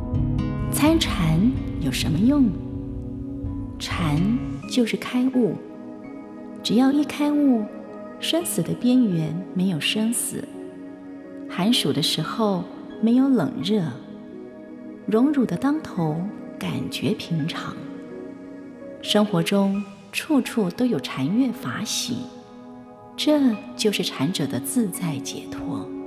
参禅有什么用？禅就是开悟，只要一开悟，生死的边缘没有生死，寒暑的时候没有冷热，荣辱的当头感觉平常。生活中处处都有禅悦法喜，这就是禅者的自在解脱。